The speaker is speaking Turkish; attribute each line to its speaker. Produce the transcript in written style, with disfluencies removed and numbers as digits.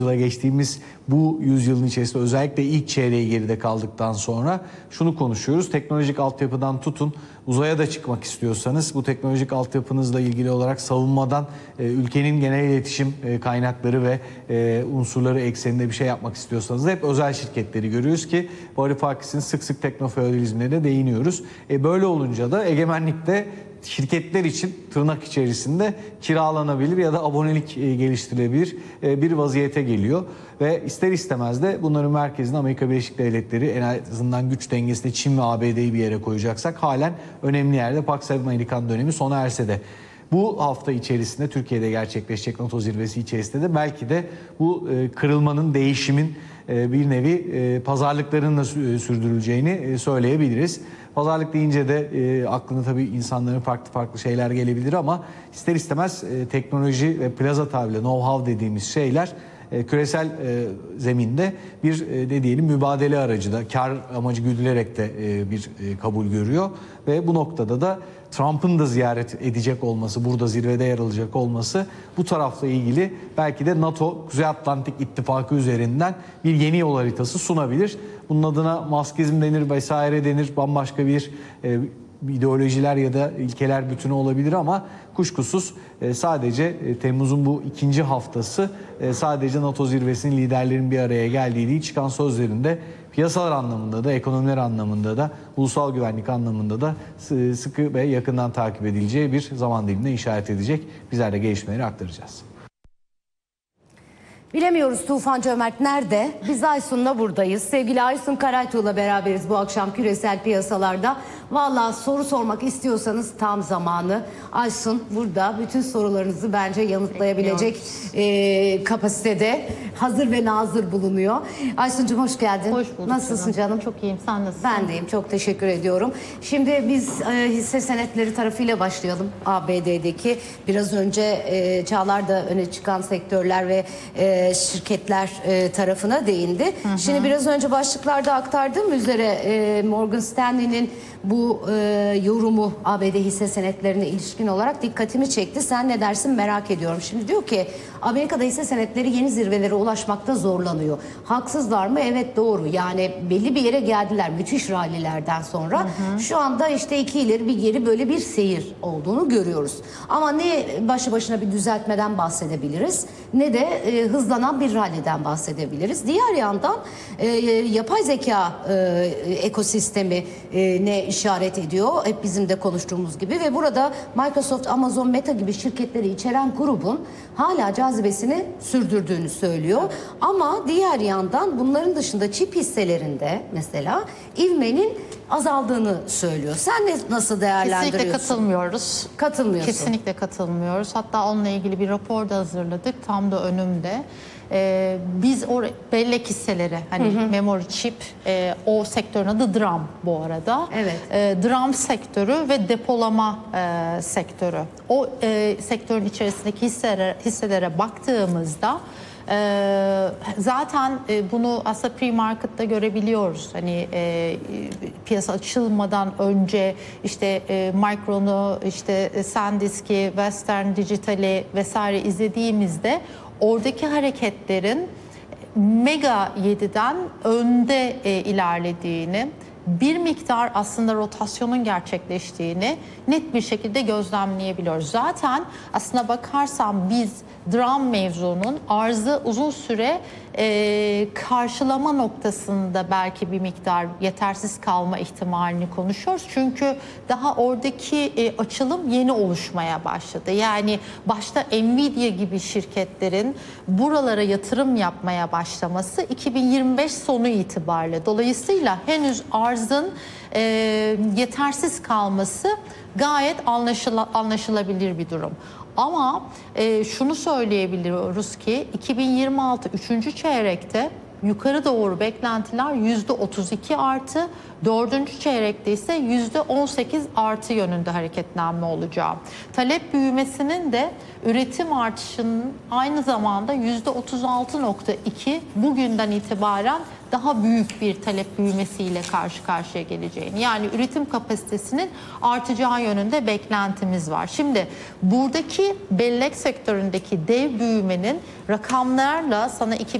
Speaker 1: geçtiğimiz bu yüzyılın içerisinde özellikle ilk çeyreği geride kaldıktan sonra şunu konuşuyoruz. Teknolojik altyapıdan tutun uzaya da çıkmak istiyorsanız bu teknolojik altyapınızla ilgili olarak savunmadan ülkenin genel iletişim kaynakları ve unsurları ekseninde bir şey yapmak istiyorsanız da hep özel şirketleri görüyoruz ki Varoufakis'in sık sık teknofeodalizmine de değiniyoruz. Böyle olunca da egemenlikte şirketler için tırnak içerisinde kiralanabilir ya da abonelik geliştirilebilir bir vaziyete geliyor. Ve ister istemez de bunların merkezinde Amerika Birleşik Devletleri, en azından güç dengesinde Çin ve ABD'yi bir yere koyacaksak halen önemli yerde. Pax American dönemi sona erse de bu hafta içerisinde Türkiye'de gerçekleşecek NATO zirvesi içerisinde de belki de bu kırılmanın, değişimin bir nevi pazarlıklarının sürdürüleceğini söyleyebiliriz. Pazarlık deyince de aklına tabii insanların farklı şeyler gelebilir ama ister istemez teknoloji ve plaza tabirle know-how dediğimiz şeyler küresel zeminde bir ne diyelim mübadele aracı da, kar amacı güdülerek de bir kabul görüyor ve bu noktada da Trump'ın da ziyaret edecek olması, burada zirvede yer alacak olması bu tarafla ilgili belki de NATO, Kuzey Atlantik İttifakı üzerinden bir yeni yol haritası sunabilir. Bunun adına maskizm denir, vesaire denir, bambaşka bir ideolojiler ya da ilkeler bütünü olabilir ama kuşkusuz sadece Temmuz'un bu ikinci haftası sadece NATO zirvesinin liderlerin bir araya geldiği değil, çıkan sözlerinde piyasalar anlamında da, ekonomiler anlamında da, ulusal güvenlik anlamında da sıkı ve yakından takip edileceği bir zaman dilimine işaret edecek. Bizler de gelişmeleri aktaracağız.
Speaker 2: Bilemiyoruz Tufan Cömert nerede? Biz Aysun'la buradayız. Sevgili Aysun Karaytuğ'la beraberiz bu akşam küresel piyasalarda. Vallahi soru sormak istiyorsanız tam zamanı. Aysun burada bütün sorularınızı bence yanıtlayabilecek kapasitede hazır ve nazır bulunuyor. Aysun'cum hoş geldin.
Speaker 3: Hoş bulduk.
Speaker 2: Nasılsın canım?
Speaker 3: Çok iyiyim. Sen nasılsın?
Speaker 2: Ben deyim. Çok teşekkür ediyorum. Şimdi biz hisse senetleri tarafıyla başlayalım. ABD'deki biraz önce Çağlar da öne çıkan sektörler ve şirketler tarafına değindi. Hı hı. Şimdi biraz önce başlıklarda aktardığım üzere Morgan Stanley'nin bu yorumu ABD hisse senetlerine ilişkin olarak dikkatimi çekti. Sen ne dersin merak ediyorum. Şimdi diyor ki Amerika'da hisse senetleri yeni zirvelere ulaşmakta zorlanıyor. Haksızlar mı? Evet doğru. Yani belli bir yere geldiler müthiş rallilerden sonra. Hı hı. Şu anda işte iki ileri bir geri böyle bir seyir olduğunu görüyoruz. Ama ne başlı başına bir düzeltmeden bahsedebiliriz ne de hızlanan bir ralliden bahsedebiliriz. Diğer yandan yapay zeka ekosistemi ne işaret ediyor. Hep bizim de konuştuğumuz gibi ve burada Microsoft, Amazon, Meta gibi şirketleri içeren grubun hala cazibesini sürdürdüğünü söylüyor. Ama diğer yandan bunların dışında çip hisselerinde mesela ivmenin azaldığını söylüyor. Sen nasıl değerlendiriyorsun?
Speaker 3: Kesinlikle katılmıyoruz.
Speaker 2: Katılmıyorsun.
Speaker 3: Kesinlikle katılmıyoruz. Hatta onunla ilgili bir rapor da hazırladık. Tam da önümde. Biz o bellek hisseleri hani memory chip o sektörün adı DRAM bu arada.
Speaker 2: Evet.
Speaker 3: DRAM sektörü ve depolama sektörü. O sektörün içerisindeki hisselere baktığımızda zaten bunu aslında pre-market'ta görebiliyoruz. Hani piyasa açılmadan önce işte Micron'u, işte SanDisk'i, Western Digital'i vesaire izlediğimizde oradaki hareketlerin Mega 7'den önde ilerlediğini, bir miktar aslında rotasyonun gerçekleştiğini net bir şekilde gözlemleyebiliyoruz. Zaten aslına bakarsan biz DRAM mevzunun arzı uzun süre karşılama noktasında belki bir miktar yetersiz kalma ihtimalini konuşuyoruz. Çünkü daha oradaki açılım yeni oluşmaya başladı. Yani başta Nvidia gibi şirketlerin buralara yatırım yapmaya başlaması 2025 sonu itibariyle. Dolayısıyla henüz arzın yetersiz kalması gayet anlaşılabilir bir durum. Ama şunu söyleyebiliyoruz ki 2026 3. çeyrekte yukarı doğru beklentiler %32 artı, 4. çeyrekte ise %18 artı yönünde hareketlenme olacağı. Talep büyümesinin de üretim artışının aynı zamanda %36.2 bugünden itibaren daha büyük bir talep büyümesiyle karşı karşıya geleceğini, yani üretim kapasitesinin artacağı yönünde beklentimiz var. Şimdi buradaki bellek sektöründeki dev büyümenin rakamlarla sana